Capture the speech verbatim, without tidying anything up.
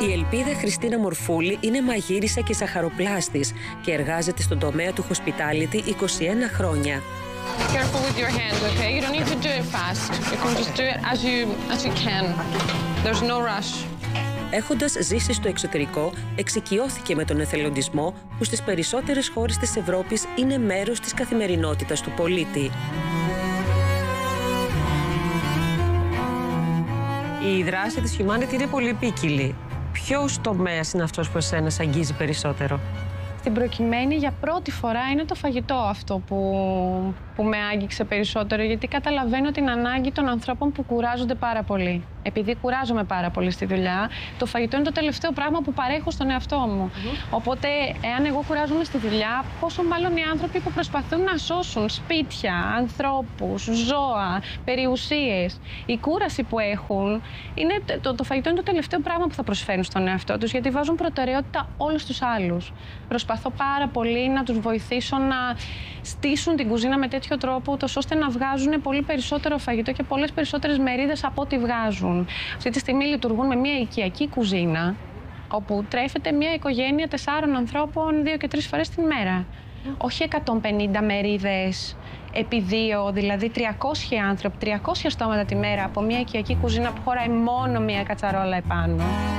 Η Ελπίδα Χριστίνα Μορφούλη είναι μαγείρισα και ζαχαροπλάστης και εργάζεται στον τομέα του hospitality είκοσι ένα χρόνια. Careful with your hands, okay? You don't need to do it fast. You can just do it as you as you can. There's no rush. Έχοντας ζήσει στο εξωτερικό, εξοικειώθηκε με τον εθελοντισμό που στις περισσότερες χώρες της Ευρώπης είναι μέρος της καθημερινότητας του πολίτη. Η δράση της Humanity είναι πολύ ποικίλη. Ποιος τομέας είναι αυτός που εσένα σ' αγγίζει περισσότερο? Στην προκειμένη, για πρώτη φορά είναι το φαγητό αυτό που, που με άγγιξε περισσότερο, γιατί καταλαβαίνω την ανάγκη των ανθρώπων που κουράζονται πάρα πολύ. Επειδή κουράζομαι πάρα πολύ στη δουλειά, το φαγητό είναι το τελευταίο πράγμα που παρέχω στον εαυτό μου. Mm-hmm. Οπότε, εάν εγώ κουράζομαι στη δουλειά, πόσο μάλλον οι άνθρωποι που προσπαθούν να σώσουν σπίτια, ανθρώπους, ζώα, περιουσίες. Η κούραση που έχουν, είναι, το, το φαγητό είναι το τελευταίο πράγμα που θα προσφέρουν στον εαυτό τους, γιατί βάζουν προτεραιότητα όλους τους άλλους. Προσπαθώ πάρα πολύ να τους βοηθήσω να στήσουν την κουζίνα με τέτοιο τρόπο, ούτως ώστε να βγάζουν πολύ περισσότερο φαγητό και πολλές περισσότερες μερίδες από ό,τι βγάζουν. Αυτή τη στιγμή λειτουργούν με μια οικιακή κουζίνα, όπου τρέφεται μια οικογένεια τεσσάρων ανθρώπων δύο και τρεις φορές την μέρα. Όχι εκατόν πενήντα μερίδες επί δύο, δηλαδή τριακόσιοι άνθρωποι, τριακόσια στόματα τη μέρα από μια οικιακή κουζίνα που χωράει μόνο μια κατσαρόλα επάνω.